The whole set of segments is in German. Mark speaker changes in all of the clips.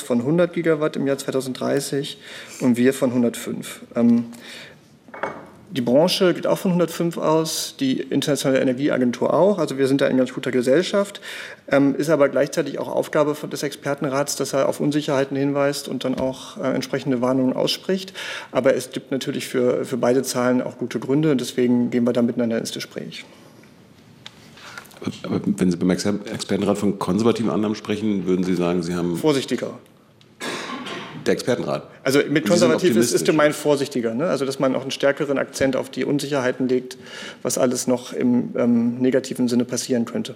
Speaker 1: von 100 Gigawatt im Jahr 2030 und wir von 105. Die Branche geht auch von 105 aus, die Internationale Energieagentur auch. Also wir sind da in ganz guter Gesellschaft. Ist aber gleichzeitig auch Aufgabe des Expertenrats, dass er auf Unsicherheiten hinweist und dann auch entsprechende Warnungen ausspricht. Aber es gibt natürlich für beide Zahlen auch gute Gründe. Und deswegen gehen wir da miteinander ins Gespräch.
Speaker 2: Aber wenn Sie beim Expertenrat von konservativen Annahmen sprechen, würden Sie sagen, Sie haben...
Speaker 1: Vorsichtiger.
Speaker 2: Der Expertenrat.
Speaker 1: Also mit konservativ ist gemeint vorsichtiger, ne? Also dass man auch einen stärkeren Akzent auf die Unsicherheiten legt, was alles noch im negativen Sinne passieren könnte.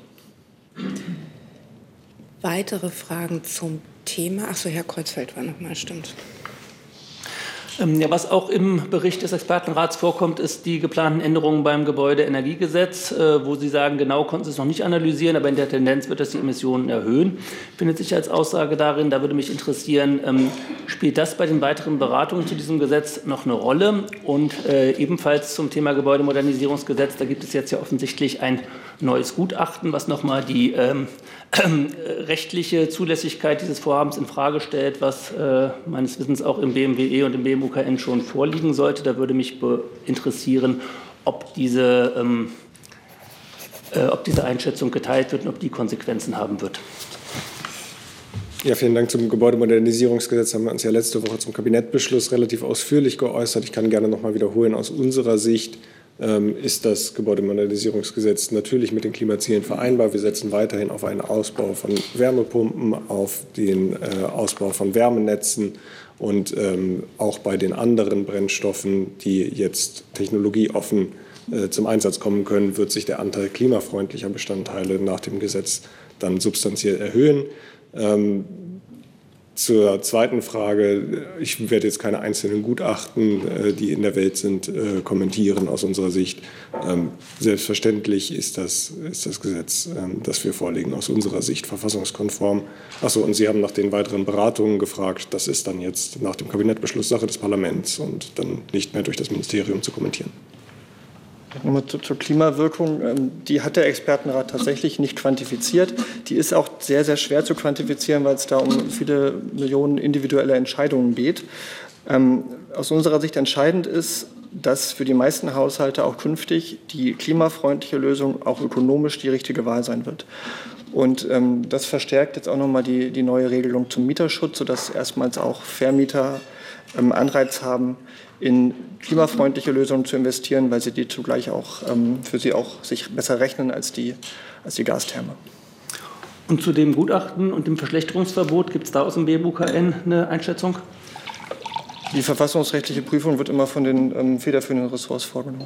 Speaker 3: Weitere Fragen zum Thema? Achso, Herr Kreuzfeld war noch mal, stimmt.
Speaker 4: Ja, was auch im Bericht des Expertenrats vorkommt, ist die geplanten Änderungen beim Gebäudeenergiegesetz, wo Sie sagen, genau konnten Sie es noch nicht analysieren, aber in der Tendenz wird das die Emissionen erhöhen. Findet sich als Aussage darin, da würde mich interessieren, spielt das bei den weiteren Beratungen zu diesem Gesetz noch eine Rolle? Und ebenfalls zum Thema Gebäudemodernisierungsgesetz, da gibt es jetzt ja offensichtlich ein neues Gutachten, was nochmal die rechtliche Zulässigkeit dieses Vorhabens in Frage stellt, was meines Wissens auch im BMWE und im BMUKN schon vorliegen sollte. Da würde mich interessieren, ob diese Einschätzung geteilt wird und ob die Konsequenzen haben wird.
Speaker 5: Ja, vielen Dank. Zum Gebäudemodernisierungsgesetz haben wir uns ja letzte Woche zum Kabinettbeschluss relativ ausführlich geäußert. Ich kann gerne noch mal wiederholen, aus unserer Sicht ist das Gebäudemodernisierungsgesetz natürlich mit den Klimazielen vereinbar. Wir setzen weiterhin auf einen Ausbau von Wärmepumpen, auf den Ausbau von Wärmenetzen und auch bei den anderen Brennstoffen, die jetzt technologieoffen zum Einsatz kommen können, wird sich der Anteil klimafreundlicher Bestandteile nach dem Gesetz dann substanziell erhöhen. Zur zweiten Frage, ich werde jetzt keine einzelnen Gutachten, die in der Welt sind, kommentieren aus unserer Sicht. Selbstverständlich ist das Gesetz, das wir vorlegen, aus unserer Sicht verfassungskonform. Achso, und Sie haben nach den weiteren Beratungen gefragt. Das ist dann jetzt nach dem Kabinettbeschluss Sache des Parlaments und dann nicht mehr durch das Ministerium zu kommentieren.
Speaker 1: Nochmal zur Klimawirkung. Die hat der Expertenrat tatsächlich nicht quantifiziert. Die ist auch sehr, sehr schwer zu quantifizieren, weil es da um viele Millionen individuelle Entscheidungen geht. Aus unserer Sicht entscheidend ist, dass für die meisten Haushalte auch künftig die klimafreundliche Lösung auch ökonomisch die richtige Wahl sein wird. Und das verstärkt jetzt auch nochmal die neue Regelung zum Mieterschutz, sodass erstmals auch Vermieter Anreiz haben, in klimafreundliche Lösungen zu investieren, weil sie die zugleich auch für sie auch sich besser rechnen als die Gastherme.
Speaker 4: Und zu dem Gutachten und dem Verschlechterungsverbot, gibt es da aus dem BMUKN eine Einschätzung?
Speaker 1: Die verfassungsrechtliche Prüfung wird immer von den federführenden Ressorts vorgenommen.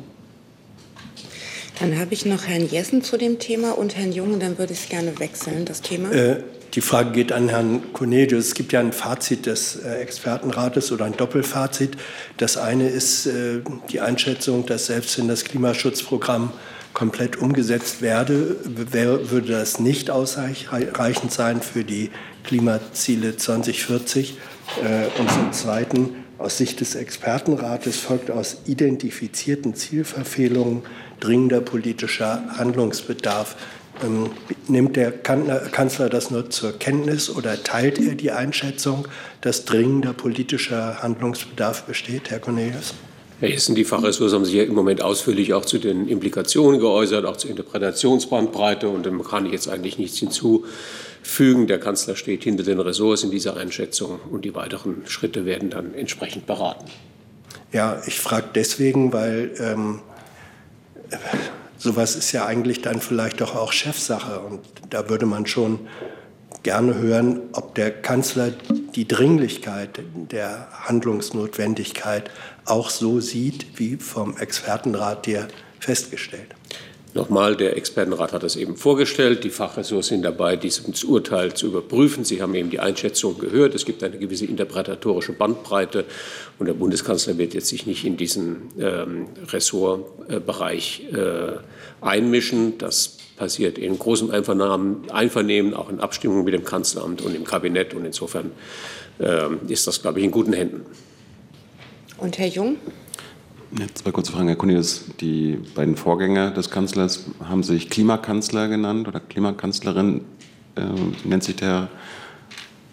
Speaker 3: Dann habe ich noch Herrn Jessen zu dem Thema und Herrn Jung, dann würde ich gerne wechseln, das Thema.
Speaker 6: Die Frage geht an Herrn Cornelius. Es gibt ja ein Fazit des Expertenrates oder ein Doppelfazit. Das eine ist die Einschätzung, dass selbst wenn das Klimaschutzprogramm komplett umgesetzt werde, würde das nicht ausreichend sein für die Klimaziele 2040. Und zum Zweiten, aus Sicht des Expertenrates folgt aus identifizierten Zielverfehlungen dringender politischer Handlungsbedarf. Nimmt der Kanzler das nur zur Kenntnis oder teilt er die Einschätzung, dass dringender politischer Handlungsbedarf besteht, Herr Cornelius?
Speaker 7: Herr Jessen, die Fachressorts haben sich ja im Moment ausführlich auch zu den Implikationen geäußert, auch zur Interpretationsbandbreite. Und dem kann ich jetzt eigentlich nichts hinzufügen. Der Kanzler steht hinter den Ressorts in dieser Einschätzung und die weiteren Schritte werden dann entsprechend beraten.
Speaker 6: Ja, ich frage deswegen, weil sowas ist ja eigentlich dann vielleicht doch auch Chefsache. Und da würde man schon gerne hören, ob der Kanzler die Dringlichkeit der Handlungsnotwendigkeit auch so sieht, wie vom Expertenrat hier festgestellt.
Speaker 7: Nochmal, der Expertenrat hat das eben vorgestellt. Die Fachressorts sind dabei, dieses Urteil zu überprüfen. Sie haben eben die Einschätzung gehört. Es gibt eine gewisse interpretatorische Bandbreite. Und der Bundeskanzler wird jetzt sich nicht in diesen Ressortbereich einmischen. Das passiert in großem Einvernehmen, auch in Abstimmung mit dem Kanzleramt und im Kabinett. Und insofern ist das, glaube ich, in guten Händen.
Speaker 3: Und Herr Jung?
Speaker 2: Zwei kurze Fragen, Herr Cornelius. Die beiden Vorgänger des Kanzlers haben sich Klimakanzler genannt oder Klimakanzlerin nennt sich der